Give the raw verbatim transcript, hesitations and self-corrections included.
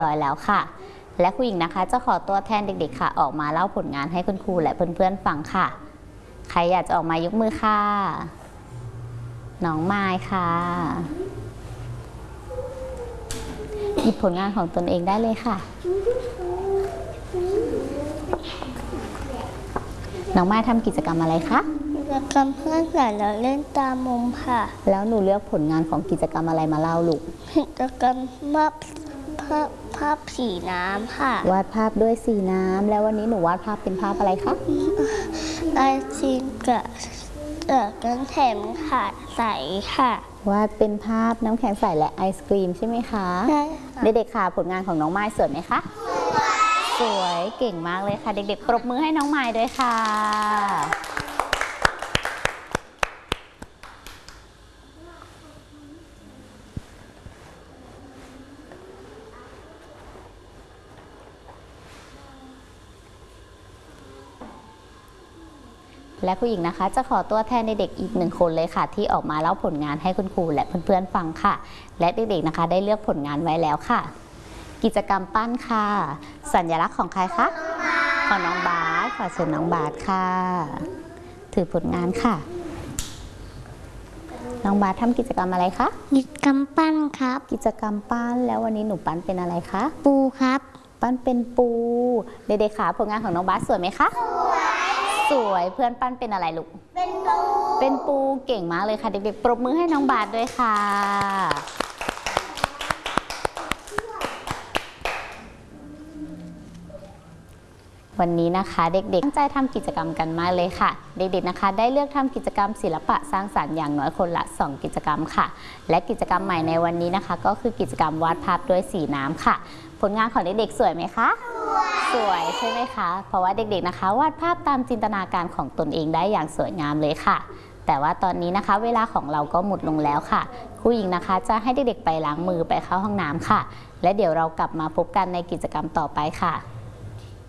ร้อยแล้วค่ะและครูหญิงนะคะจะขอตัวแทนเด็กๆค่ะออกมาเล่าผลงานให้คุณครูและเพื่อนๆฟังค่ะใครอยากจะออกมายกมือค่ะน้องไม้ค่ะหยิบผลงานของตนเองได้เลยค่ะน้องไม้ทำกิจกรรมอะไรคะกิจกรรมเพื่อนสายแล้วเล่นตามมุมค่ะแล้วหนูเลือกผลงานของกิจกรรมอะไรมาเล่าลูกกิจกรรมวาดภาพภาพสีน้ำค่ะวาดภาพด้วยสีน้ำแล้ววันนี้หนูวาดภาพเป็นภาพอะไรคะไอซีกับเอ่อน้ำแข็งค่ะใสค่ะวาดเป็นภาพน้ำแข็งใสและไอศกรีมใช่ไหมคะใช่เด็กๆค่ะผลงานของน้องไม้สวยไหมคะสวยเก่งมากเลยค่ะเด็กๆปรบมือให้น้องไม้ด้วยค่ะและครูหญิงนะคะจะขอตัวแทนเด็กๆอีกหนึ่งคนเลยค่ะที่ออกมาเล่าผลงานให้คุณครูและเพื่อนๆฟังค่ะและเด็กๆนะคะได้เลือกผลงานไว้แล้วค่ะกิจกรรมปั้นค่ะสัญลักษณ์ของใครคะของน้องบาสขอเชิญน้องบาสค่ะถือผลงานค่ะน้องบาสทำกิจกรรมอะไรคะกิจกรรมปั้นครับกิจกรรมปั้นแล้ววันนี้หนูปั้นเป็นอะไรคะปูครับปั้นเป็นปูเด็กๆค่ะผลงานของน้องบาสสวยไหมคะสวยเพื่อนปั้นเป็นอะไรลูกเป็นปูเป็นปูเก่งมากเลยค่ะเด็กๆปรบมือให้น้องบาสด้วยค่ะวันนี้นะคะเด็กๆตั้งใจทำกิจกรรมกันมากเลยค่ะเด็กๆนะคะได้เลือกทำกิจกรรมศิลปะสร้างสรรค์อย่างน้อยคนละสองกิจกรรมค่ะและกิจกรรมใหม่ในวันนี้นะคะก็คือกิจกรรมวาดภาพด้วยสีน้ำค่ะผลงานของเด็กๆสวยไหมคะสวยใช่ไหมคะเพราะว่าเด็กๆนะคะวาดภาพตามจินตนาการของตนเองได้อย่างสวยงามเลยค่ะแต่ว่าตอนนี้นะคะเวลาของเราก็หมดลงแล้วค่ะครูหญิงนะคะจะให้เด็กๆไปล้างมือไปเข้าห้องน้ำค่ะและเดี๋ยวเรากลับมาพบกันในกิจกรรมต่อไปค่ะ